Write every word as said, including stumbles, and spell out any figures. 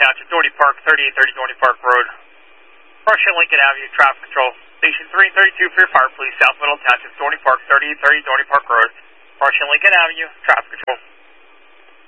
Township, Dorney Park, thirty-eight thirty Dorney Park Road. Approach Lincoln Avenue, traffic control. Station three thirty-two for your fire police, South Middle Township, Dorney Park, thirty-eight thirty Dorney Park Road. Approach Lincoln Avenue, traffic control.